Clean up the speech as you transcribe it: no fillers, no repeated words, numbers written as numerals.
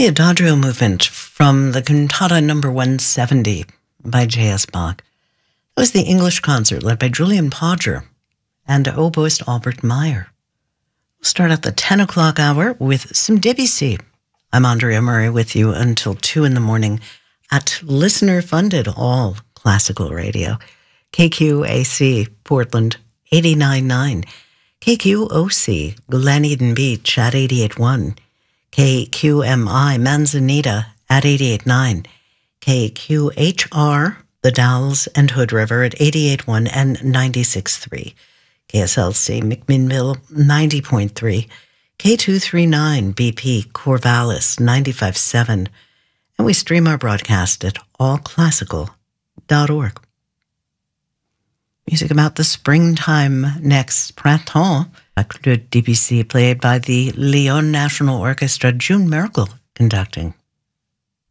The Adagio movement from the Cantata number 170 by J.S. Bach. It was the English concert led by Julian Podger and oboist Albert Meyer. We'll start at the 10 o'clock hour with some Debussy. I'm Andrea Murray with you until 2 in the morning at listener-funded all classical radio. KQAC, Portland, 89.9. KQOC, Glen Eden Beach at 88.1. KQMI, Manzanita at 88.9. KQHR, The Dalles and Hood River at 88.1 and 96.3. KSLC, McMinnville, 90.3. K239, BP, Corvallis, 95.7. And we stream our broadcast at allclassical.org. Music about the springtime next, Printemps, de Debussy, played by the Lyon National Orchestra, June Merkel conducting.